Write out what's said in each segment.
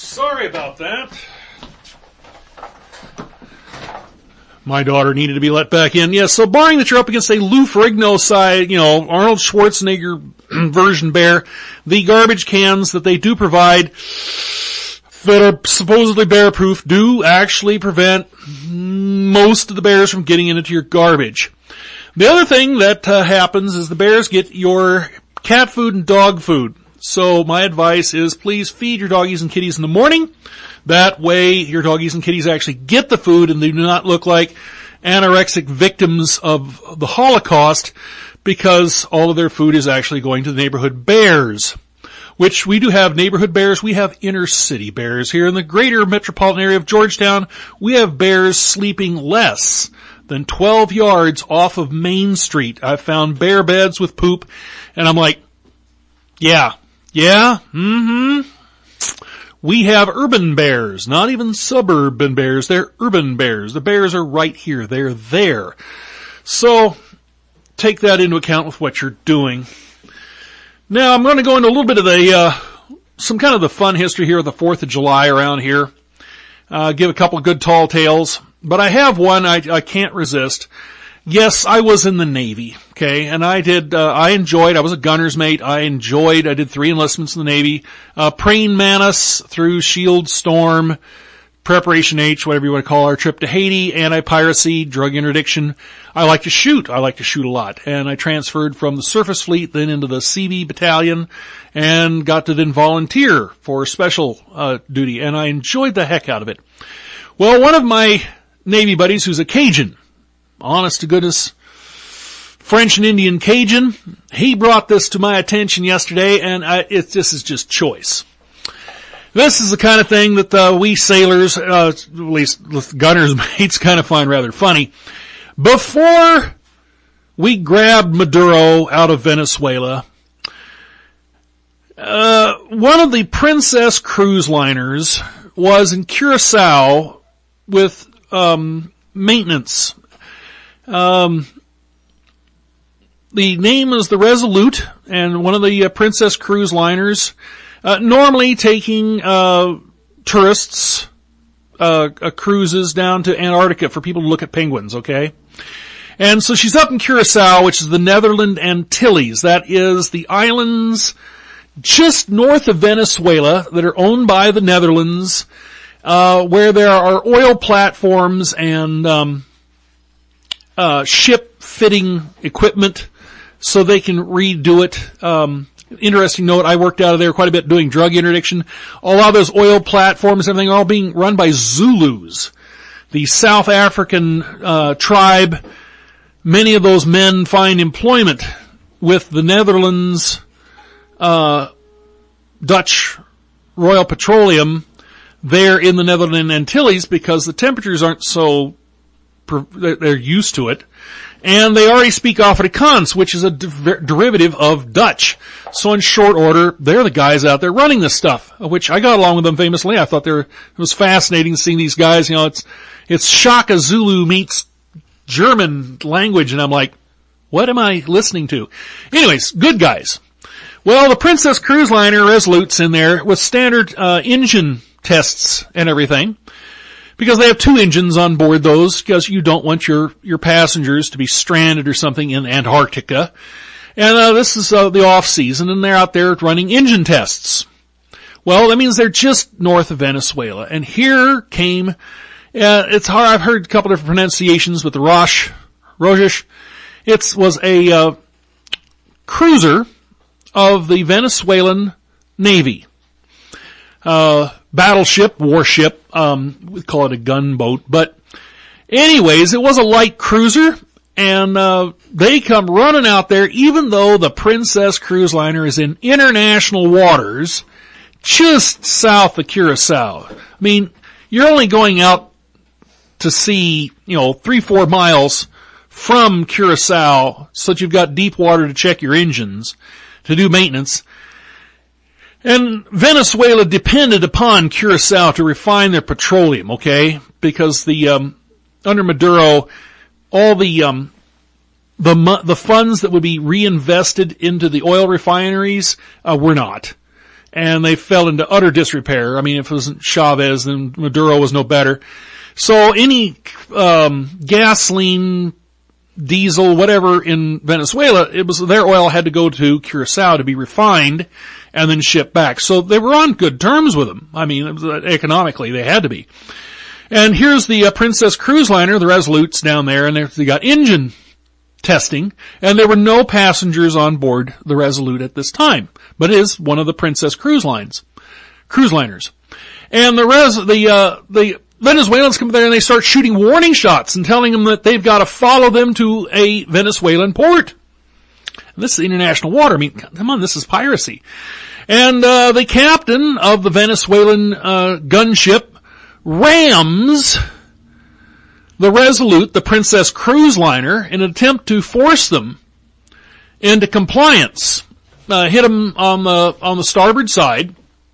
Sorry about that. My daughter needed to be let back in. Yes, so barring that you're up against a Lou Ferrigno side, Arnold Schwarzenegger version bear, the garbage cans that they do provide that are supposedly bear-proof do actually prevent most of the bears from getting into your garbage. The other thing that happens is the bears get your cat food and dog food. So my advice is please feed your doggies and kitties in the morning. That way your doggies and kitties actually get the food and they do not look like anorexic victims of the Holocaust because all of their food is actually going to the neighborhood bears. Which we do have neighborhood bears. We have inner city bears. Here in the greater metropolitan area of Georgetown, we have bears sleeping less than 12 yards off of Main Street. I've found bear beds with poop and I'm like, yeah, We have urban bears, not even suburban bears. They're urban bears. The bears are right here. They're there. So take that into account with what you're doing. Now I'm going to go into a little bit of some kind of the fun history here of the 4th of July around here. Give a couple of good tall tales. But I have one I can't resist. Yes, I was in the Navy, okay, and I was a gunner's mate, I did 3 enlistments in the Navy, Praying Mantis through Shield Storm, Preparation H, whatever you want to call our trip to Haiti, anti-piracy, drug interdiction. I like to shoot a lot, and I transferred from the surface fleet then into the CB battalion, and got to then volunteer for special, duty, and I enjoyed the heck out of it. Well, one of my Navy buddies who's a Cajun, honest to goodness, French and Indian Cajun. He brought this to my attention yesterday, and this is just choice. This is the kind of thing that we sailors, at least gunners mates, kind of find rather funny. Before we grabbed Maduro out of Venezuela, one of the Princess cruise liners was in Curacao with maintenance. The name is the Resolute, and one of the Princess cruise liners, normally taking tourists cruises down to Antarctica for people to look at penguins, okay? And so she's up in Curacao, which is the Netherland Antilles. That is the islands just north of Venezuela that are owned by the Netherlands, where there are oil platforms and ship fitting equipment so they can redo it. Interesting note, I worked out of there quite a bit doing drug interdiction. A lot of those oil platforms and everything are all being run by Zulus, the South African tribe. Many of those men find employment with the Netherlands, Dutch Royal Petroleum there in the Netherlands Antilles because the temperatures aren't so, they're used to it. And they already speak Afrikaans, which is a derivative of Dutch. So in short order, they're the guys out there running this stuff, which I got along with them famously. I thought it was fascinating seeing these guys, it's Shaka Zulu meets German language, and I'm like, what am I listening to? Anyways, good guys. Well, the Princess cruise liner Resolute's in there with standard engine tests and everything. Because they have 2 engines on board those, because you don't want your passengers to be stranded or something in Antarctica. And this is the off season, and they're out there running engine tests. Well, that means they're just north of Venezuela. And here came, it's hard, I've heard a couple different pronunciations, but the Rojish, it was a cruiser of the Venezuelan Navy. Battleship, warship, we call it a gunboat, but anyways, it was a light cruiser, and they come running out there, even though the Princess cruise liner is in international waters, just south of Curacao. I mean, you're only going out to sea, 3-4 miles from Curacao, so that you've got deep water to check your engines, to do maintenance. And Venezuela depended upon Curacao to refine their petroleum, okay? Because under Maduro, all the funds that would be reinvested into the oil refineries, were not. and they fell into utter disrepair. I mean, if it wasn't Chavez, then Maduro was no better. So any gasoline, diesel, whatever in Venezuela, their oil had to go to Curacao to be refined and then shipped back. So they were on good terms with them. I mean, economically, they had to be. And here's the Princess cruise liner, the Resolute's down there, and they got engine testing, and there were no passengers on board the Resolute at this time, but it is one of the Princess cruise liners. And the Venezuelans come there and they start shooting warning shots and telling them that they've got to follow them to a Venezuelan port. And this is international water. I mean, come on, this is piracy. And the captain of the Venezuelan gunship rams the Resolute, the Princess cruise liner, in an attempt to force them into compliance. Hit them on the starboard side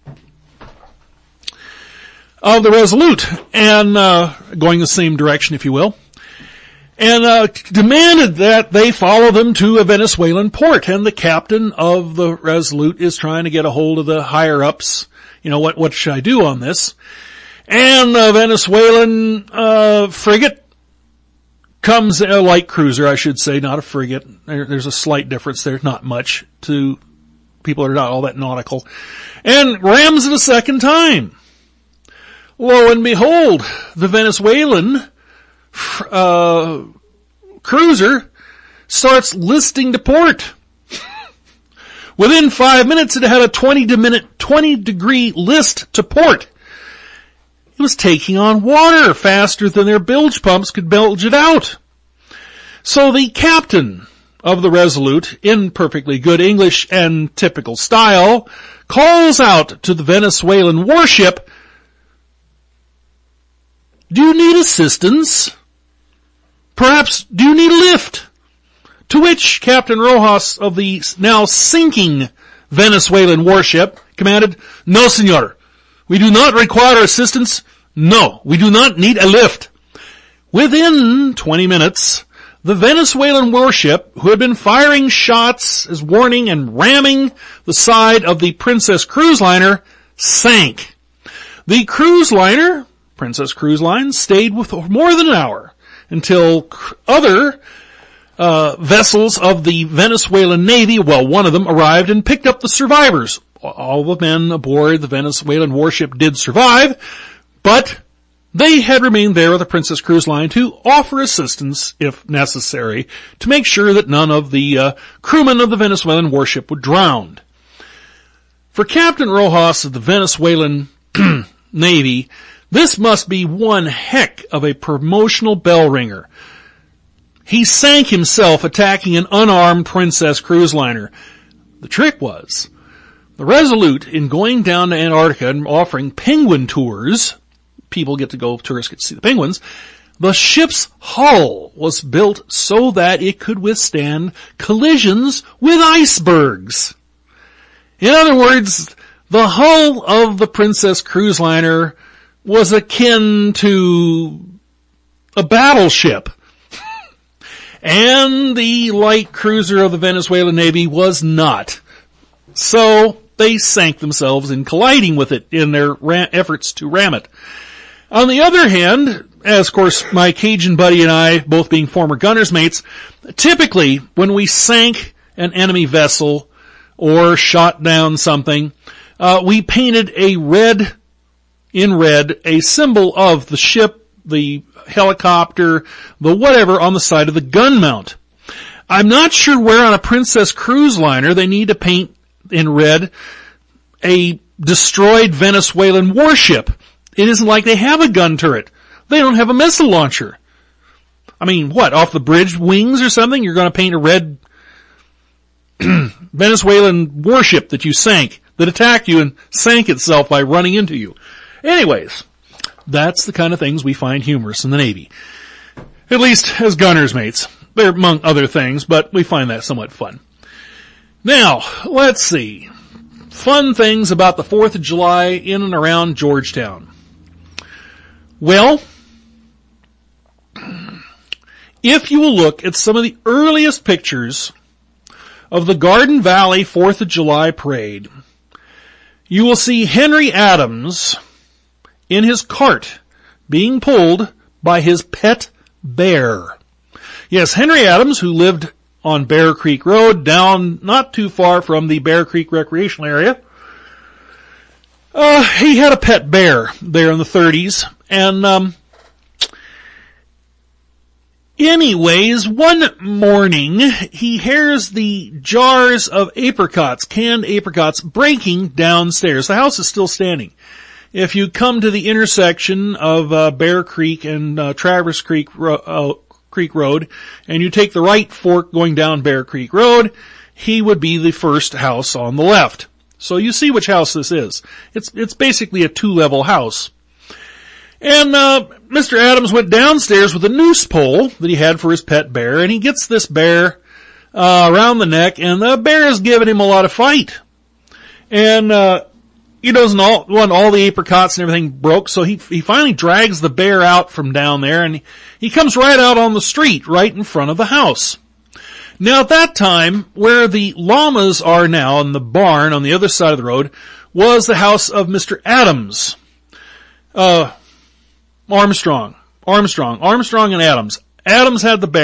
of the Resolute, and going the same direction, if you will, and demanded that they follow them to a Venezuelan port. And the captain of the Resolute is trying to get a hold of the higher ups. You know, what should I do on this? And the Venezuelan frigate comes, a light cruiser, I should say, not a frigate. There's a slight difference there, not much, to people that are not all that nautical, and rams it a second time. Lo and behold, the Venezuelan cruiser starts listing to port. Within 5 minutes, it had a 20-degree list to port. It was taking on water faster than their bilge pumps could bilge it out. So the captain of the Resolute, in perfectly good English and typical style, calls out to the Venezuelan warship, "Do you need assistance? Perhaps do you need a lift?" To which Captain Rojas of the now sinking Venezuelan warship commanded, "No, senor. We do not require assistance. No, we do not need a lift." Within 20 minutes, the Venezuelan warship, who had been firing shots as warning and ramming the side of the Princess cruise liner, sank. The cruise liner, Princess Cruise Line, stayed with more than an hour until other vessels of the Venezuelan Navy, well, one of them arrived and picked up the survivors. All the men aboard the Venezuelan warship did survive, but they had remained there with the Princess Cruise Line to offer assistance, if necessary, to make sure that none of the crewmen of the Venezuelan warship would drown. For Captain Rojas of the Venezuelan Navy, this must be one heck of a promotional bell ringer. He sank himself attacking an unarmed Princess cruise liner. The trick was, the Resolute, in going down to Antarctica and offering penguin tours, tourists get to see the penguins, the ship's hull was built so that it could withstand collisions with icebergs. In other words, the hull of the Princess cruise liner was akin to a battleship. And the light cruiser of the Venezuelan Navy was not. So they sank themselves in colliding with it in their efforts to ram it. On the other hand, as of course my Cajun buddy and I, both being former gunner's mates, typically when we sank an enemy vessel or shot down something, we painted in red, a symbol of the ship, the helicopter, the whatever on the side of the gun mount. I'm not sure where on a Princess cruise liner they need to paint in red a destroyed Venezuelan warship. It isn't like they have a gun turret. They don't have a missile launcher. I mean, what, off the bridge wings or something? You're going to paint a red Venezuelan warship that you sank, that attacked you and sank itself by running into you. Anyways, that's the kind of things we find humorous in the Navy. At least as gunner's mates. They're among other things, but we find that somewhat fun. Now, let's see. Fun things about the 4th of July in and around Georgetown. Well, if you will look at some of the earliest pictures of the Garden Valley 4th of July parade, you will see Henry Adams in his cart being pulled by his pet bear. Yes, Henry Adams, who lived on Bear Creek Road, down not too far from the Bear Creek recreational area. He had a pet bear there in the 30s, and anyways, one morning he hears the jars of apricots, canned apricots, breaking downstairs. The house is still standing. If you come to the intersection of Bear Creek and Traverse Creek Road, and you take the right fork going down Bear Creek Road, he would be the first house on the left. So you see which house this is. It's basically a 2-level house. And Mr. Adams went downstairs with a noose pole that he had for his pet bear, and he gets this bear around the neck, and the bear is giving him a lot of fight. And he doesn't want all the apricots and everything broke, so he finally drags the bear out from down there, and he comes right out on the street, right in front of the house. Now at that time, where the llamas are now in the barn on the other side of the road, was the house of Mr. Adams. Armstrong and Adams. Adams had the bear.